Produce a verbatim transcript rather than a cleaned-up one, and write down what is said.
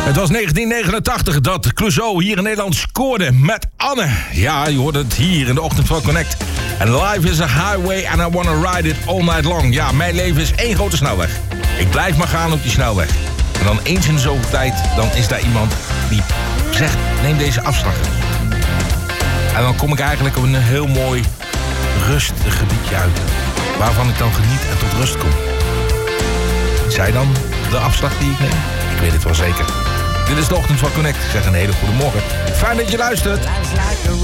Het was negentien negenentachtig dat Clouseau hier in Nederland scoorde met Anne. Ja, je hoort het hier in de ochtend van Connect. And life is a highway and I wanna ride it all night long. Ja, mijn leven is één grote snelweg. Ik blijf maar gaan op die snelweg. En dan eens in de zoveel tijd, dan is daar iemand die zegt, neem deze afslag. En dan kom ik eigenlijk op een heel mooi rustig gebiedje uit. Waarvan ik dan geniet en tot rust kom. Zij dan de afslag die ik neem? Ik weet het wel zeker. Dit is de ochtend van Connect. Ik zeg een hele goede morgen. Fijn dat je luistert.